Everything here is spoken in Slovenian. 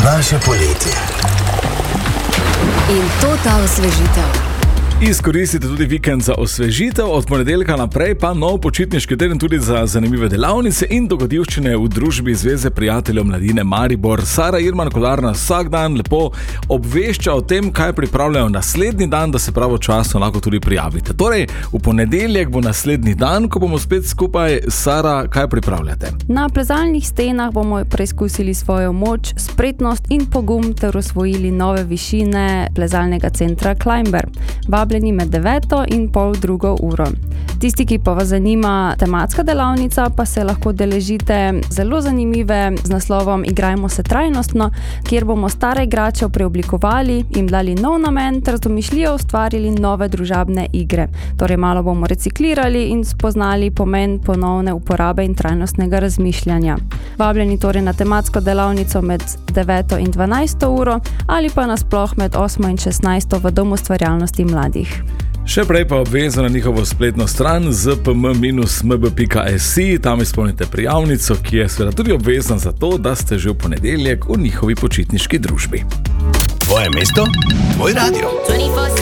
Naše poletje. In to ta osvežitev. Izkoristite tudi vikend za osvežitev, od ponedeljka naprej pa nov počitniški teden tudi za zanimive delavnice in dogodivščine v družbi Zveze prijateljev mladine Maribor. Sara Irman Kolar nas vsak dan lepo obvešča o tem, kaj pripravljajo naslednji dan, da se pravočasno lahko tudi prijavite. Torej, v ponedeljek bo naslednji dan, ko bomo spet skupaj. Sara, kaj pripravljate? Na plezalnih stenah bomo preizkusili svojo moč, spretnost in pogum ter osvojili nove višine plezalnega centra Climber. Vabljeni med 9 in pol 2 uro. Tisti, ki pa vas zanima tematska delavnica, pa se lahko deležite zelo zanimive z naslovom Igrajmo se trajnostno, kjer bomo stare igrače preoblikovali, jim dali nov namen ter z domišljijo ustvarili nove družabne igre. Torej malo bomo reciklirali in spoznali pomen ponovne uporabe in trajnostnega razmišljanja. Vabljeni torej na tematsko delavnico med 9 in 12 uro ali pa nasploh med 8 in 16 v Domu ustvarjalnosti mladih. Še prej pa obvezo na njihovo spletno stran zpm-mb.si, tam izpolnite prijavnico, ki je seveda tudi obvezna za to, da ste že v ponedeljek v njihovi počitniški družbi. Tvoje mesto, tvoj radio. 24/7